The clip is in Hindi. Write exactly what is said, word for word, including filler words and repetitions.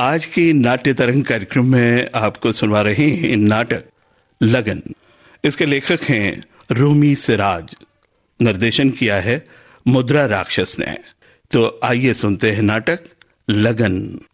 आज की नाट्य तरंग कार्यक्रम में आपको सुनवा रहे हैं नाटक लगन। इसके लेखक हैं रूमी सिराज। निर्देशन किया है मुद्रा राक्षस ने। तो आइए सुनते हैं नाटक लगन।